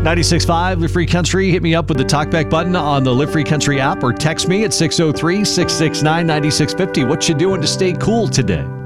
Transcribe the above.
96.5 Live Free Country. Hit me up with the talkback button on the Live Free Country app or text me at 603-669-9650. What you doing to stay cool today?